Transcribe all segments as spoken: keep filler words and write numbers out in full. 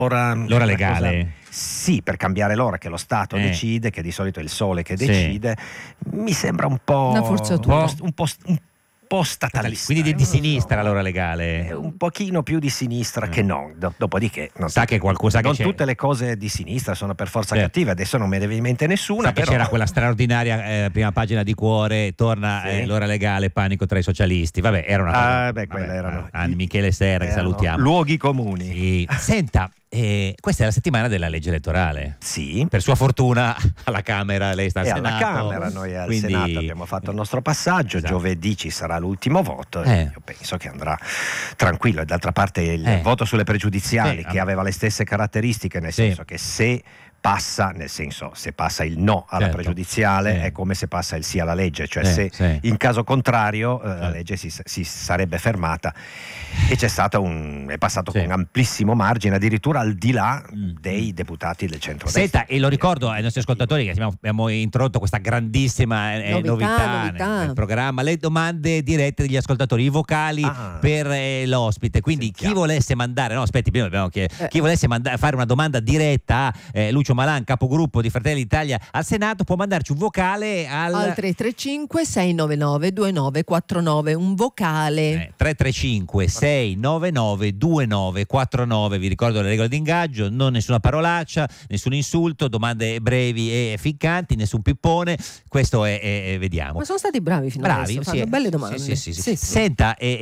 Ora, l'ora legale. Cosa, sì, per cambiare l'ora che lo Stato eh. decide, che di solito è il Sole che Sì. decide, mi sembra un po' Una forzatura. un po', un po', un po' statalista. Quindi di, di non lo so. sinistra l'ora legale. È un pochino più di sinistra Eh. che non. Do- dopodiché non, Sa che qualcuno sa che non c'è. tutte le cose di sinistra sono per forza Certo. cattive. Adesso non me ne viene in mente nessuna. Sa che però... c'era quella straordinaria eh, prima pagina di Cuore, torna Sì. eh, l'ora legale, panico tra i socialisti. Vabbè, era una cosa. Ah, beh, quelle vabbè, erano ah, di Michele Serra, che erano salutiamo. luoghi comuni. Sì. Senta, eh, questa è la settimana della legge elettorale. Sì. Per sua fortuna alla Camera, lei sta al E Senato. alla Camera, noi al quindi- Senato abbiamo fatto il nostro passaggio. Esatto. Giovedì ci sarà l'ultimo voto. Eh. Io penso che andrà tranquillo. E d'altra parte il Eh. voto sulle pregiudiziali, Sì, che vabbè. aveva le stesse caratteristiche, nel Sì. senso che se passa, nel senso se passa il no alla Certo. pregiudiziale Sì. è come se passa il sì alla legge, cioè Sì, se sì. in caso contrario eh, la Certo. legge si, si sarebbe fermata, e c'è stato un è passato Sì. con amplissimo margine, addirittura al di là Mm. dei deputati del centrodestra. Senta, e lo ricordo ai nostri ascoltatori che abbiamo, abbiamo introdotto questa grandissima eh, Novità, novità, novità. Nel, nel programma, le domande dirette degli ascoltatori, i vocali Ah. per eh, l'ospite. Quindi Sentiamo. chi volesse mandare, no aspetti, prima dobbiamo chiedere, Eh. chi volesse manda- fare una domanda diretta a eh, Lucio Malan, capogruppo di Fratelli d'Italia al Senato, può mandarci un vocale al, Al tre tre cinque sei nove nove due nove quattro nove, un vocale. Eh, tre tre cinque sei nove nove due nove quattro nove. Vi ricordo le regole di ingaggio: non nessuna parolaccia, nessun insulto, domande brevi e ficcanti, nessun pippone. Questo è, è- è- vediamo. Ma sono stati bravi fino Bravi, adesso, sì, fanno belle domande. sì, sì, sì, sì. Sì, sì. Senta, e,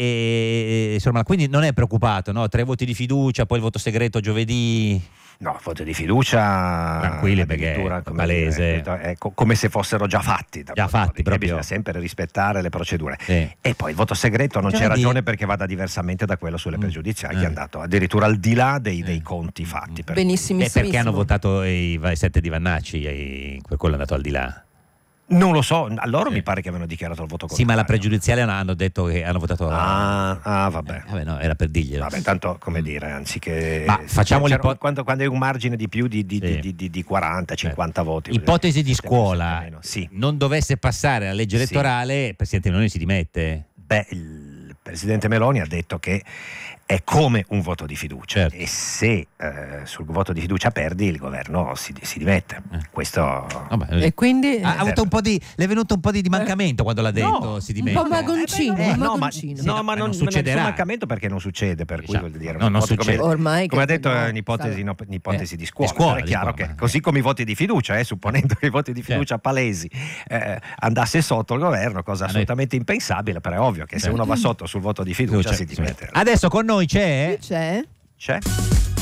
e- insomma, quindi non è preoccupato, no? Tre voti di fiducia, poi il voto segreto giovedì. No, voto di fiducia Tranquilli, perché addirittura, è come palese. dire, è co- come se fossero già fatti. Già fatti, E proprio. bisogna sempre rispettare le procedure. Sì. E poi il voto segreto non c'è Giovedì. ragione perché vada diversamente da quello sulle Mm. pregiudiziali, Eh. che è andato addirittura al di là dei, dei Eh. conti fatti. per Benissimo. E perché hanno votato i, i sette di Vannacci, e per quello è andato al di là. cui- Non lo so, a loro Sì. mi pare che avevano dichiarato il voto Sì, contrario. ma la pregiudiziale hanno hanno detto che hanno votato. Ah, ah, vabbè. Eh, vabbè, no, era per dirglielo. Vabbè, tanto come dire, anziché Ma facciamo c'era- l'ipo- quando, quando hai un margine di più di, di, Sì. di, di, di quaranta cinquanta voti. Ipotesi di sette, scuola, sette meno. Sì. non dovesse passare la legge Sì. elettorale, il Presidente Meloni si dimette. Beh, il presidente Meloni ha detto che è come un voto di fiducia, Certo. e se eh, sul voto di fiducia perdi, il governo si, si dimette. Eh. Questo Vabbè, E quindi ha, ha avuto un po' di, le è venuto un po' di, di mancamento quando l'ha detto, No, si un dimette. po' magoncino, Eh, un no, ma, magoncino. no, Sì, ma no, non, non succederà. non mancamento perché non succede, per Diciamo, cui vuol dire, no, non come- succede. Ormai come ha che- detto no, è un'ipotesi, sarà- no- un'ipotesi Eh, di scuola, di scuola, però è di chiaro scuola, che eh. così come i voti di fiducia, eh, supponendo che i voti di fiducia palesi eh, andasse sotto il governo, cosa A noi- assolutamente impensabile, però è ovvio che se Certo. uno va sotto sul voto di fiducia si dimette. Adesso con noi c'è Chi c'è? C'è?